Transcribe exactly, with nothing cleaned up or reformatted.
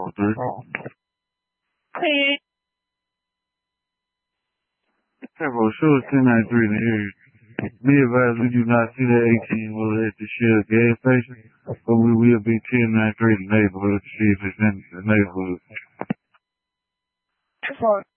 oh three. Hey. Hey, bro, show us ten ninety-three in the area. Be advised, we do not see that eighteen wheeler at the Shell gas station, but we will be ten ninety-three in the neighborhood to see if it's in the neighborhood. That's fine.